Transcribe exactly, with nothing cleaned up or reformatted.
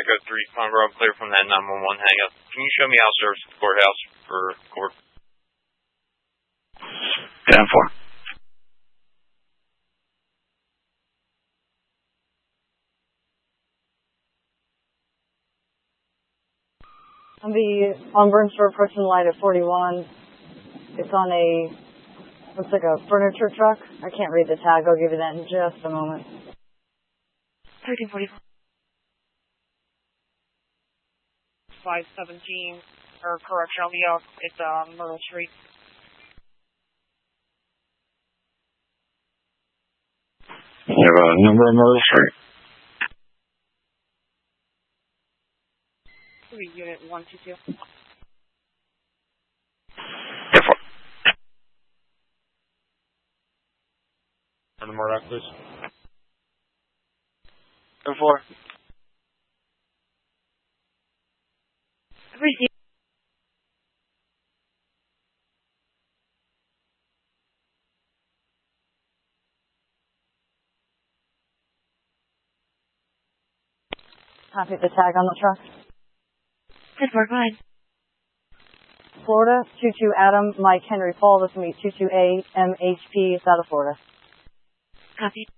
Echo three, Conroe, I'm clear from that nine one one hangout. Can you show me how service at the courthouse for court? ten four. I'll be on Burnsford approaching light at forty-one. It's on a, looks like a furniture truck. I can't read the tag. I'll give you that in just a moment. thirteen forty-four. five seventeen, or correction, I'll be up at uh, Myrtle Street. You have a number of Myrtle Street? Three unit one two two. ten four. Turn the Murdoch, please. ten four. Receive. Copy the tag on the truck. ten four, fine. Florida, two two Adam, Mike Henry Paul. This will meet two two A M H P. It's out of Florida. Copy.